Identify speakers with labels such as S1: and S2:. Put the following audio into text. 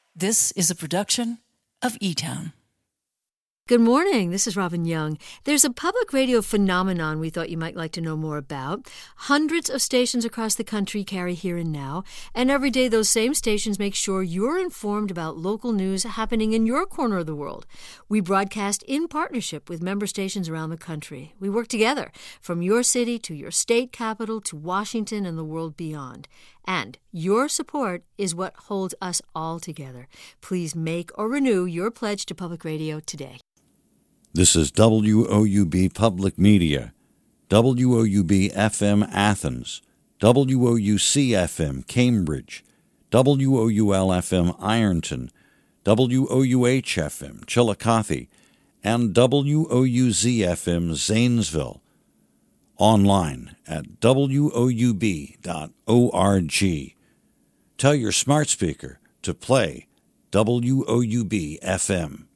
S1: This is a production of E-Town.
S2: Good morning. This is Robin Young. There's a public radio phenomenon we thought you might like to know more about. Hundreds of stations across the country carry Here and Now, and every day those same stations make sure you're informed about local news happening in your corner of the world. We broadcast in partnership with member stations around the country. We work together from your city to your state capital to Washington and the world beyond. And your support is what holds us all together. Please make or renew your pledge to public radio today.
S3: This is WOUB Public Media, WOUB-FM Athens, WOUC-FM Cambridge, WOUL-FM Ironton, WOUH-FM Chillicothe, and WOUZ-FM Zanesville. Online at woub.org. Tell your smart speaker to play WOUB-FM.